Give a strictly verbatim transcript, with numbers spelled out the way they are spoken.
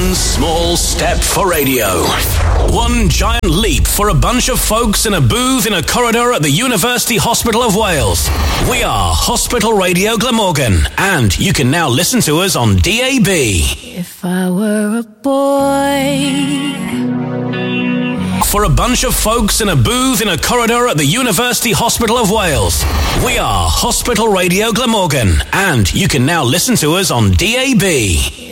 One small step for radio. One giant leap for a bunch of folks in a booth in a corridor at the University Hospital of Wales. We are Hospital Radio Glamorgan, and you can now listen to us on D A B. If I were a boy. For a bunch of folks in a booth in a corridor at the University Hospital of Wales. We are Hospital Radio Glamorgan, and you can now listen to us on D A B.